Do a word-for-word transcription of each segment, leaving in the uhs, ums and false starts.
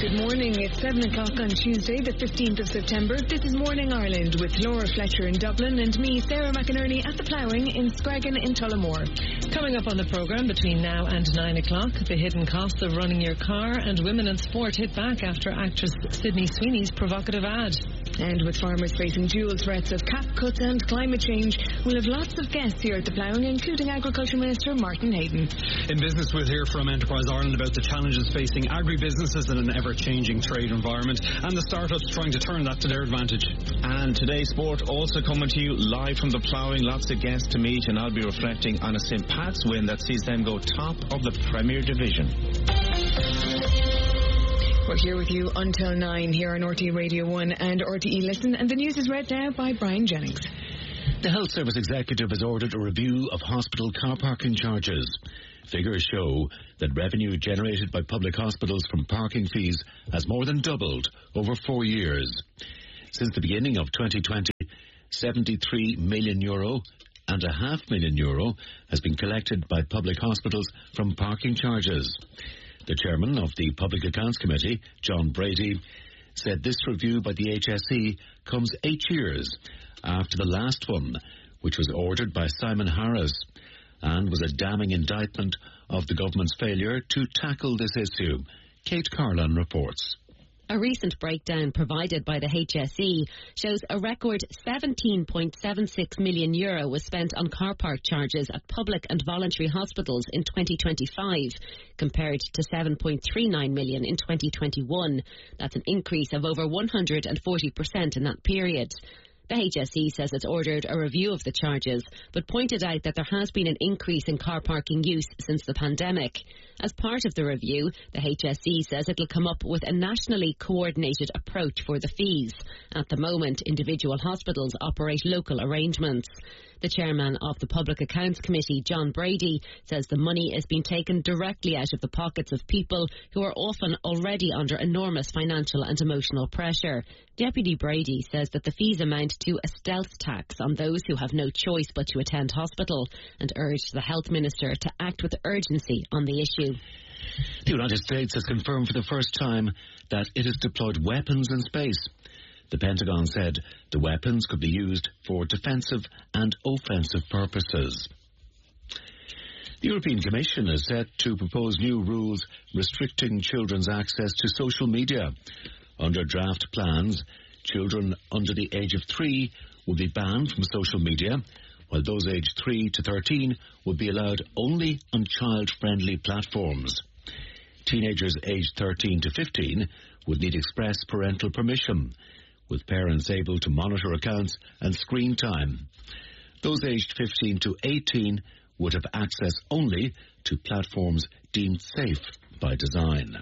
Good morning. It's seven o'clock on Tuesday, the fifteenth of September. This is Morning Ireland with Laura Fletcher in Dublin and me, Sarah McInerney, at the ploughing in Screggan in Tullamore. Coming up on the programme between now and nine o'clock, the hidden costs of running your car, and women in sport hit back after actress Sydney Sweeney's provocative ad. And with farmers facing dual threats of cap cuts and climate change, we'll have lots of guests here at the ploughing, including Agriculture Minister Martin Hayden. In business, we'll hear from Enterprise Ireland about the challenges facing agri-businesses in an ever-changing trade environment, and the startups trying to turn that to their advantage. And today's sport also coming to you live from the ploughing. Lots of guests to meet, and I'll be reflecting on a Saint Pat's win that sees them go top of the Premier Division. We're here with you until nine here on R T Radio one and R T E Listen, and the news is read now by Brian Jennings. The Health Service Executive has ordered a review of hospital car parking charges. Figures show that revenue generated by public hospitals from parking fees has more than doubled over four years. Since the beginning of twenty twenty, seventy-three million euro and a half million euro has been collected by public hospitals from parking charges. The chairman of the Public Accounts Committee, John Brady, said this review by the H S E comes eight years after the last one, which was ordered by Simon Harris, and was a damning indictment of the government's failure to tackle this issue. Kate Carlin reports. A recent breakdown provided by the H S E shows a record seventeen point seven six million euro was spent on car park charges at public and voluntary hospitals in twenty twenty-five, compared to seven point three nine million in twenty twenty-one. That's an increase of over one hundred forty percent in that period. The H S E says it's ordered a review of the charges, but pointed out that there has been an increase in car parking use since the pandemic. As part of the review, the H S E says it'll come up with a nationally coordinated approach for the fees. At the moment, individual hospitals operate local arrangements. The chairman of the Public Accounts Committee, John Brady, says the money is being taken directly out of the pockets of people who are often already under enormous financial and emotional pressure. Deputy Brady says that the fees amount to a stealth tax on those who have no choice but to attend hospital, and urged the Health Minister to act with urgency on the issue. The United States has confirmed for the first time that it has deployed weapons in space. The Pentagon said the weapons could be used for defensive and offensive purposes. The European Commission is set to propose new rules restricting children's access to social media. Under draft plans, children under the age of three will be banned from social media, while those aged three to thirteen will be allowed only on child-friendly platforms. Teenagers aged thirteen to fifteen would need express parental permission, with parents able to monitor accounts and screen time. Those aged fifteen to eighteen would have access only to platforms deemed safe by design.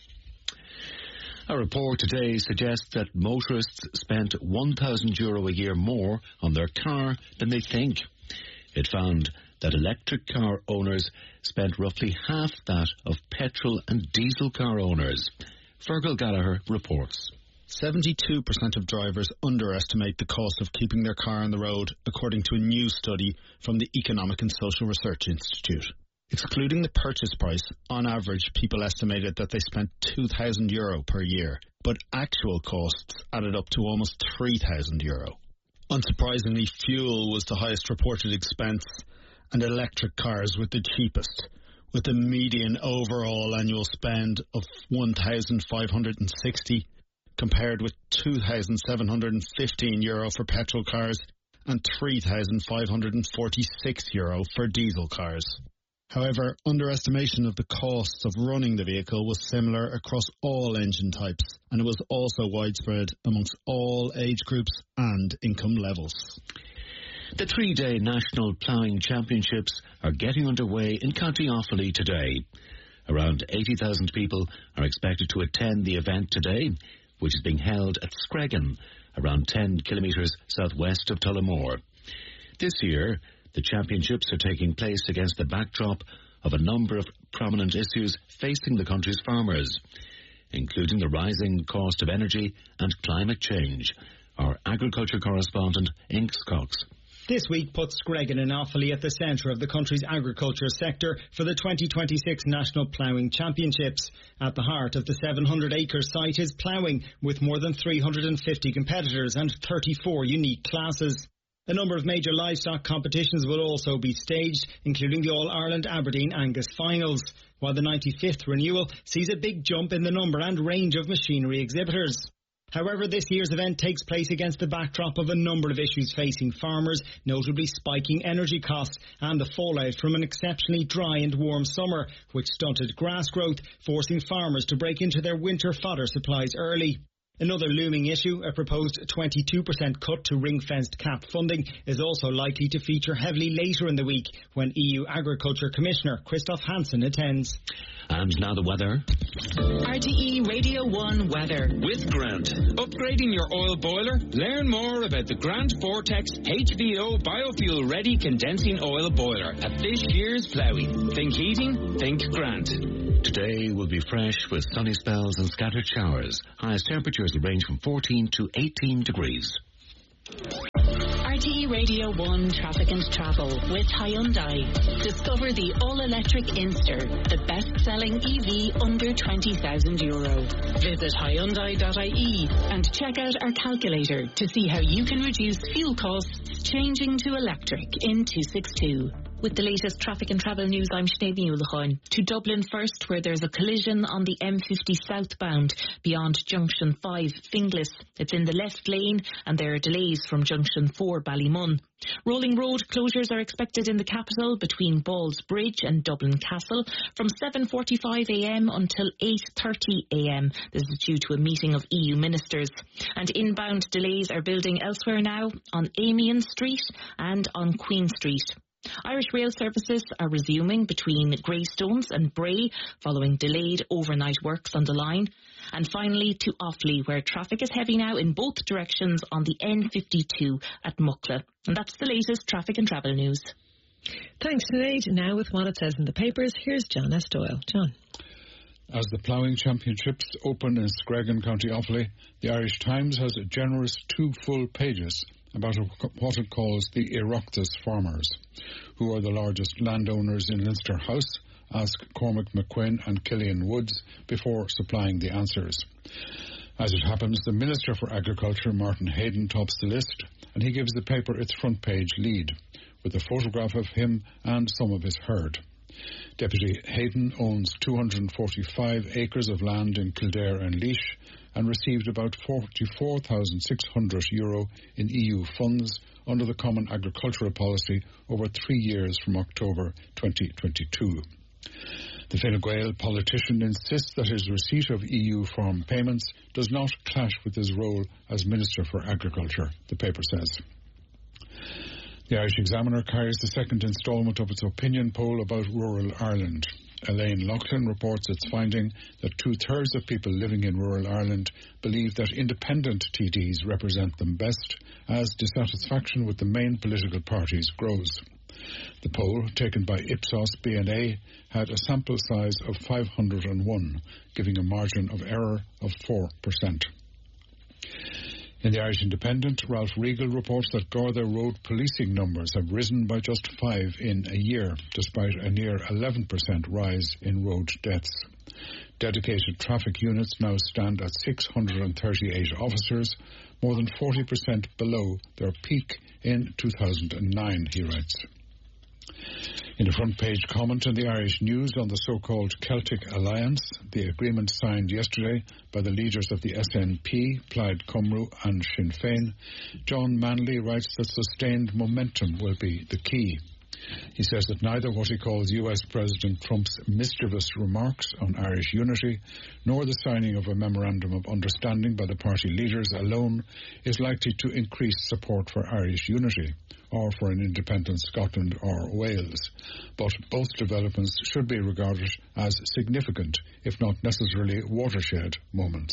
A report today suggests that motorists spent one thousand euro a year more on their car than they think. It found that electric car owners spent roughly half that of petrol and diesel car owners. Fergal Gallagher reports. seventy-two percent of drivers underestimate the cost of keeping their car on the road, according to a new study from the Economic and Social Research Institute. Excluding the purchase price, on average, people estimated that they spent two thousand euro per year, but actual costs added up to almost three thousand euro. Unsurprisingly, fuel was the highest reported expense, and electric cars were the cheapest, with a median overall annual spend of one thousand five hundred sixty, compared with two thousand seven hundred fifteen euro for petrol cars and three thousand five hundred forty-six euro for diesel cars. However, underestimation of the costs of running the vehicle was similar across all engine types, and it was also widespread amongst all age groups and income levels. The three-day National Ploughing Championships are getting underway in County Offaly today. Around eighty thousand people are expected to attend the event today, which is being held at Screggan, around ten kilometres southwest of Tullamore. This year, the championships are taking place against the backdrop of a number of prominent issues facing the country's farmers, including the rising cost of energy and climate change. Our agriculture correspondent, Inks Cox. This week puts Screggan and Offaly at the centre of the country's agriculture sector for the twenty twenty-six National Ploughing Championships. At the heart of the seven hundred acre site is ploughing, with more than three hundred fifty competitors and thirty-four unique classes. A number of major livestock competitions will also be staged, including the All-Ireland Aberdeen Angus Finals, while the ninety-fifth renewal sees a big jump in the number and range of machinery exhibitors. However, this year's event takes place against the backdrop of a number of issues facing farmers, notably spiking energy costs and the fallout from an exceptionally dry and warm summer, which stunted grass growth, forcing farmers to break into their winter fodder supplies early. Another looming issue, a proposed twenty-two percent cut to ring-fenced cap funding, is also likely to feature heavily later in the week when E U Agriculture Commissioner Christoph Hansen attends. And now the weather. R T E Radio one weather. With Grant. Upgrading your oil boiler? Learn more about the Grant Vortex H V O Biofuel Ready Condensing Oil Boiler at this year's Ploughing. Think heating, think Grant. Today will be fresh with sunny spells and scattered showers. Highest temperatures will range from fourteen to eighteen degrees. R T E Radio one Traffic and Travel with Hyundai. Discover the all-electric Inster, the best-selling E V under twenty thousand euro. Visit Hyundai dot I E and check out our calculator to see how you can reduce fuel costs changing to electric in two sixty-two. With the latest traffic and travel news, I'm Sinead Newlachon. To Dublin first, where there's a collision on the M fifty southbound beyond Junction five, Finglas. It's in the left lane and there are delays from Junction four, Ballymun. Rolling road closures are expected in the capital between Balls Bridge and Dublin Castle from seven forty-five a m until eight thirty a m. This is due to a meeting of E U ministers. And inbound delays are building elsewhere now on Amiens Street and on Queen Street. Irish rail services are resuming between Greystones and Bray following delayed overnight works on the line. And finally to Offaly, where traffic is heavy now in both directions on the N fifty-two at Muckla. And that's the latest traffic and travel news. Thanks, Sinead. Now with what it says in the papers, here's John S. Doyle. John. As the ploughing championships open in Screggan, County Offaly, the Irish Times has a generous two full pages about what it calls the Oireachtas farmers, who are the largest landowners in Leinster House. Ask Cormac McQuinn and Killian Woods before supplying the answers. As it happens, the Minister for Agriculture, Martin Hayden, tops the list, and he gives the paper its front page lead, with a photograph of him and some of his herd. Deputy Hayden owns two hundred forty-five acres of land in Kildare and Laois and received about forty-four thousand six hundred euro in E U funds under the Common Agricultural Policy over three years from October twenty twenty-two. The Fine Gael politician insists that his receipt of E U farm payments does not clash with his role as Minister for Agriculture, the paper says. The Irish Examiner carries the second instalment of its opinion poll about rural Ireland. Elaine Loughlin reports its finding that two-thirds of people living in rural Ireland believe that independent T Ds represent them best, as dissatisfaction with the main political parties grows. The poll, taken by Ipsos B N A, had a sample size of five hundred and one, giving a margin of error of four percent. In the Irish Independent, Ralph Regal reports that Garda road policing numbers have risen by just five in a year, despite a near eleven percent rise in road deaths. Dedicated traffic units now stand at six hundred thirty-eight officers, more than forty percent below their peak in two thousand nine, he writes. In a front-page comment in the Irish News on the so-called Celtic Alliance, the agreement signed yesterday by the leaders of the S N P, Plaid Cymru and Sinn Féin, John Manley writes that sustained momentum will be the key. He says that neither what he calls U S President Trump's mischievous remarks on Irish unity, nor the signing of a memorandum of understanding by the party leaders alone is likely to increase support for Irish unity, or for an independent Scotland or Wales. But both developments should be regarded as significant, if not necessarily watershed, moments.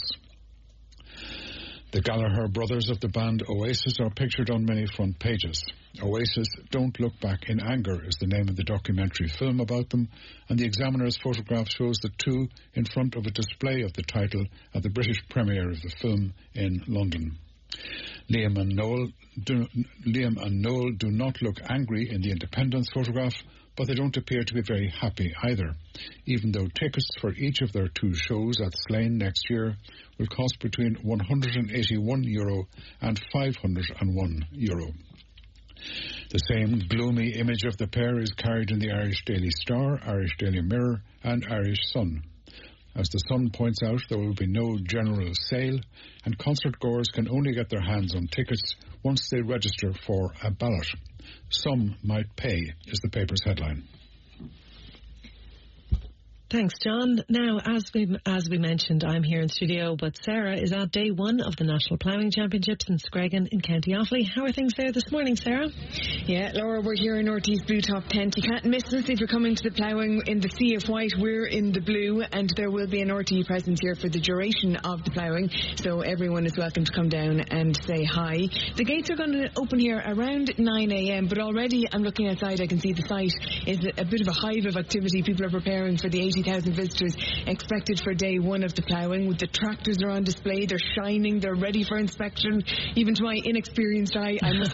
The Gallagher brothers of the band Oasis are pictured on many front pages. Oasis Don't Look Back in Anger is the name of the documentary film about them, and the Examiner's photograph shows the two in front of a display of the title at the British premiere of the film in London. Liam and Noel do, Liam and Noel do not look angry in the Independence photograph, but they don't appear to be very happy either, even though tickets for each of their two shows at Slane next year will cost between one hundred eighty-one euro and five hundred one euro. The same gloomy image of the pair is carried in the Irish Daily Star, Irish Daily Mirror and Irish Sun. As the Sun points out, there will be no general sale, and concert goers can only get their hands on tickets once they register for a ballot. Some might pay, is the paper's headline. Thanks, John. Now, as we as we mentioned, I'm here in studio, but Sarah is at day one of the National Ploughing Championships in Screggan in County Offaly. How are things there this morning, Sarah? Yeah, Laura, we're here in North East Blue Top Tent. You can't miss us if you're coming to the ploughing in the sea of white. We're in the blue, and there will be an R T E presence here for the duration of the ploughing, so everyone is welcome to come down and say hi. The gates are going to open here around nine a.m, but already I'm looking outside, I can see the site is a bit of a hive of activity. People are preparing for the eighty thousand visitors expected for day one of the ploughing. The tractors are on display, they're shining, they're ready for inspection. Even to my inexperienced eye, I must